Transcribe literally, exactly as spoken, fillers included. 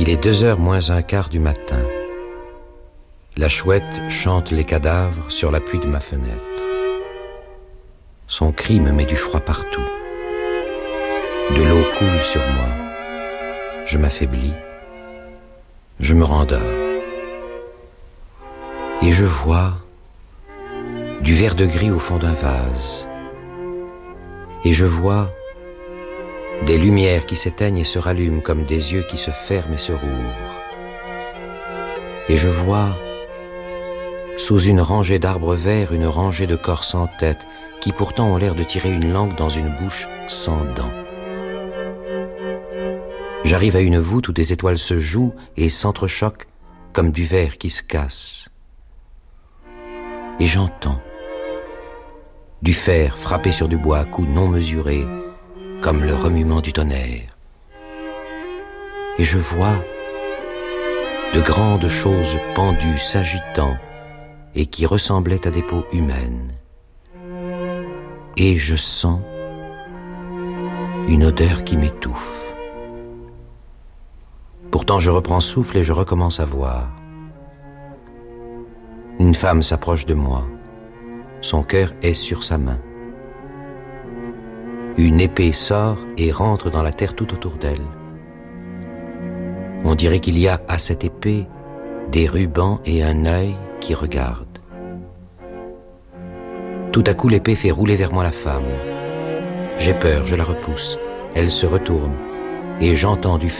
Il est deux heures moins un quart du matin. La chouette chante les cadavres sur l'appui de ma fenêtre. Son cri me met du froid partout. De l'eau coule sur moi. Je m'affaiblis. Je me rendors. Et je vois du vert de gris au fond d'un vase. Et je vois des lumières qui s'éteignent et se rallument comme des yeux qui se ferment et se rouvrent. Et je vois, sous une rangée d'arbres verts, une rangée de corps sans tête, qui pourtant ont l'air de tirer une langue dans une bouche sans dents. J'arrive à une voûte où des étoiles se jouent et s'entrechoquent comme du verre qui se casse. Et j'entends du fer frappé sur du bois à coups non mesurés, comme le remuement du tonnerre. Et je vois de grandes choses pendues s'agitant et qui ressemblaient à des peaux humaines. Et je sens une odeur qui m'étouffe. Pourtant je reprends souffle et je recommence à voir. Une femme s'approche de moi. Son cœur est sur sa main. Une épée sort et rentre dans la terre tout autour d'elle. On dirait qu'il y a à cette épée des rubans et un œil qui regardent. Tout à coup, l'épée fait rouler vers moi la femme. J'ai peur, je la repousse. Elle se retourne et j'entends du